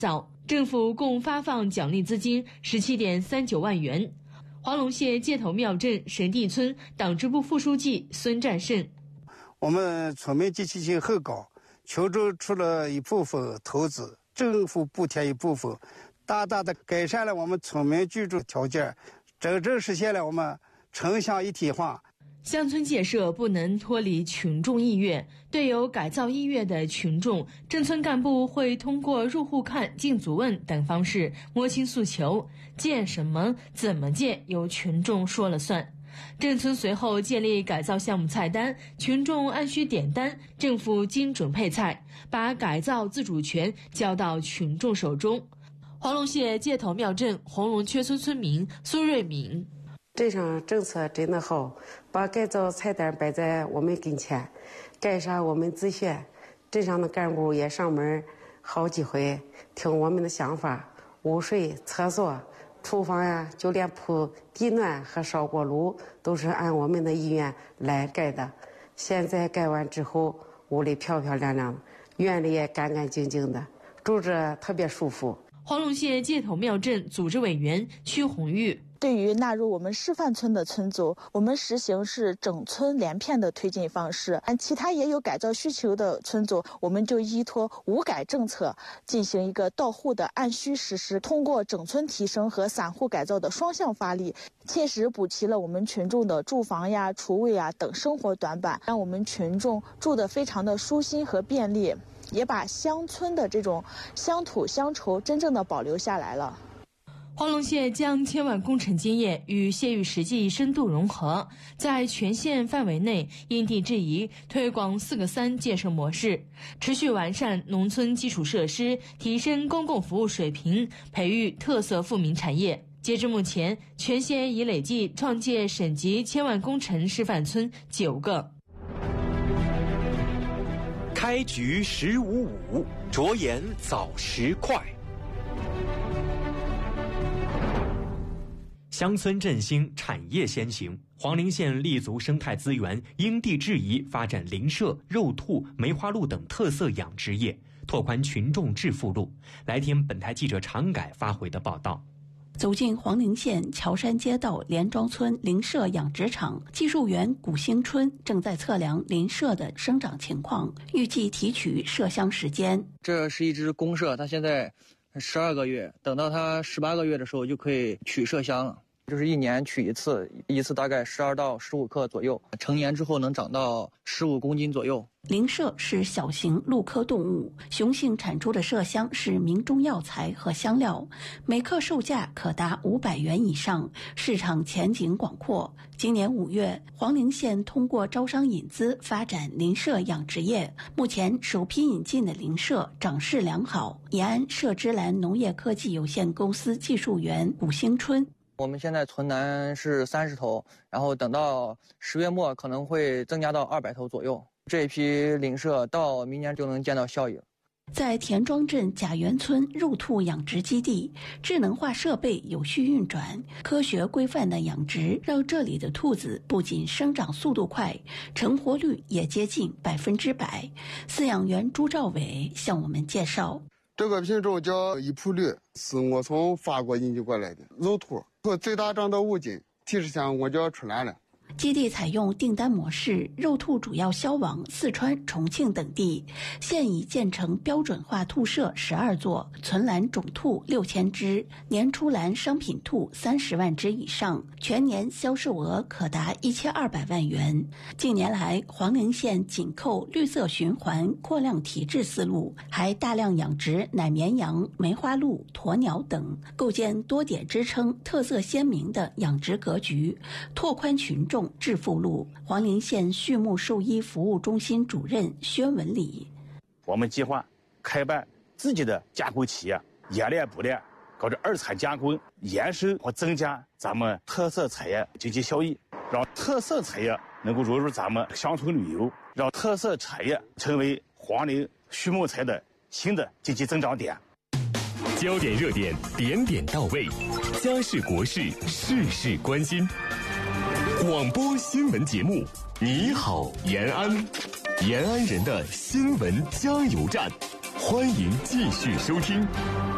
政府共发放奖励资金17.39万元。黄龙县界头庙镇神地村党支部副书记孙占胜： 我们村民积极性很高，群众出了一部分投资，政府补贴一部分，大大的改善了我们村民居住条件，真正实现了我们城乡一体化。 乡村建设不能脱离群众意愿，对有改造意愿的群众，镇村干部会通过入户看、进组问等方式摸清诉求，建什么、怎么建由群众说了算。镇村随后建立改造项目菜单，群众按需点单，政府精准配菜，把改造自主权交到群众手中。黄龙县界头庙镇红龙缺村村民苏瑞敏： 镇上政策真的好，把改造菜单摆在我们跟前，干啥我们自选。镇上的干部也上门好几回，听我们的想法，污水、厕所、厨房呀，就连铺地暖和烧锅炉都是按我们的意愿来改的。现在改完之后，屋里漂漂亮亮，院里也干干净净的，住着特别舒服。 黄龙县界头庙镇组织委员屈红玉： 对于纳入我们示范村的村组，我们实行是整村连片的推进方式。按其他也有改造需求的村组，我们就依托五改政策进行一个到户的按需实施，通过整村提升和散户改造的双向发力，切实补齐了我们群众的住房呀、厨卫呀等生活短板，让我们群众住得非常的舒心和便利，也把乡村的这种乡土乡愁真正的保留下来了。 黄龙县将千万工程经验与县域实际深度融合，在全县范围内因地制宜推广4个3建设模式，持续完善农村基础设施，提升公共服务水平，培育特色富民产业。截至目前，全县已累计创建省级千万工程示范村9个。 开局15.5，着眼早10块。乡村振兴，产业先行。黄陵县立足生态资源，因地制宜发展林麝、肉兔、梅花鹿等特色养殖业，拓宽群众致富路。来听本台记者常改发回的报道。 走进黄陵县桥山街道连庄村林麝养殖场，技术员古兴春正在测量林麝的生长情况，预计提取麝香时间。 这是一只公麝，它现在12个月，等到它18个月的时候就可以取麝香了。就是1年取一次，一次大概12到15克左右，成年之后能长到15公斤左右。 林麝是小型陆科动物，雄性产出的麝香是名中药材和香料，每克售价可达500元以上，市场前景广阔。今年5月，黄陵县通过招商引资发展林麝养殖业，目前首批引进的林麝长势良好。延安麝之蓝农业科技有限公司技术员古兴春： 我们现在存栏是30头，然后等到10月末可能会增加到200头左右。这一批林麝到明年就能见到效益。 在田庄镇贾园村肉兔养殖基地，智能化设备有序运转，科学规范的养殖让这里的兔子不仅生长速度快，成活率也接近100%。饲养员朱兆伟向我们介绍， 这个品种叫伊普吕，是我从法国引进过来的肉兔，最大长到5斤，提示前我就要出栏了。 基地采用订单模式，肉兔主要销往四川、重庆等地。现已建成标准化兔舍12座，存栏种兔6000只，年出栏商品兔30万只以上，全年销售额可达1200万元。近年来，黄陵县紧扣绿色循环、扩量提质思路，还大量养殖奶绵羊、梅花鹿、鸵鸟等，构建多点支撑、特色鲜明的养殖格局，拓宽群众致富路。黄陵县畜牧兽医服务中心主任薛文礼： 我们计划开办自己的加工企业，冶炼补炼，搞这二产加工，延伸和增加咱们特色产业经济效益，让特色产业能够融入咱们乡村旅游，让特色产业成为黄陵畜牧财的新的经济增长点。 焦点热点，点点到位，家事国事，事事关心。广播新闻节目，你好延安，延安人的新闻加油站，欢迎继续收听。